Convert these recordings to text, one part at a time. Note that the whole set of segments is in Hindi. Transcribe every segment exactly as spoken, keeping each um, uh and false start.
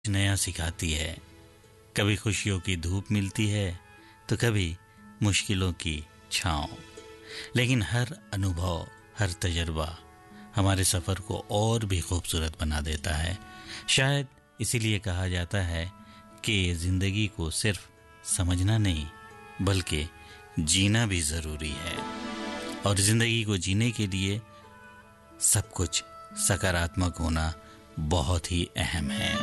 नया सिखाती है। कभी खुशियों की धूप मिलती है तो कभी मुश्किलों की छाँव, लेकिन हर अनुभव, हर तजर्बा हमारे सफ़र को और भी खूबसूरत बना देता है। शायद इसीलिए कहा जाता है कि ज़िंदगी को सिर्फ समझना नहीं बल्कि जीना भी ज़रूरी है, और ज़िंदगी को जीने के लिए सब कुछ सकारात्मक होना बहुत ही अहम है।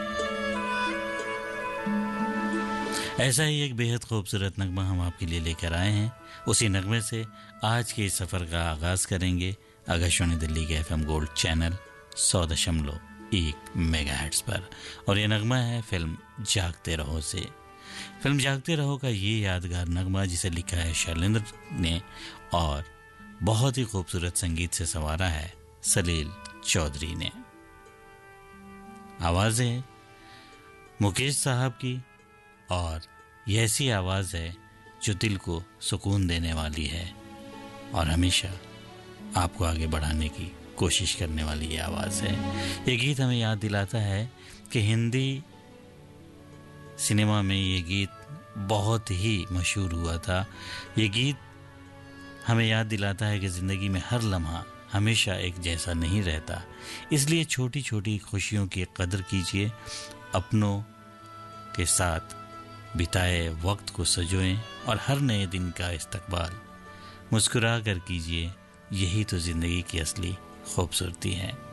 ऐसा ही एक बेहद खूबसूरत नगमा हम आपके लिए लेकर आए हैं। उसी नगमे से आज के इस सफ़र का आगाज़ करेंगे आकाशवाणी दिल्ली के एफएम गोल्ड चैनल सौ दशमलव एक मेगाहर्ट्ज़ पर, और ये नगमा है फिल्म जागते रहो से। फिल्म जागते रहो का ये यादगार नगमा जिसे लिखा है शैलेंद्र ने और बहुत ही खूबसूरत संगीत से संवारा है सलील चौधरी ने। आवाज़ें मुकेश साहब की, और ये ऐसी आवाज़ है जो दिल को सुकून देने वाली है और हमेशा आपको आगे बढ़ाने की कोशिश करने वाली ये आवाज़ है। ये गीत हमें याद दिलाता है कि हिंदी सिनेमा में ये गीत बहुत ही मशहूर हुआ था। ये गीत हमें याद दिलाता है कि ज़िंदगी में हर लम्हा हमेशा एक जैसा नहीं रहता, इसलिए छोटी छोटी खुशियों की कदर कीजिए, अपनों के साथ बिताए वक्त को सजोएं और हर नए दिन का इस्तकबाल मुस्कुरा कर कीजिए। यही तो ज़िंदगी की असली खूबसूरती है।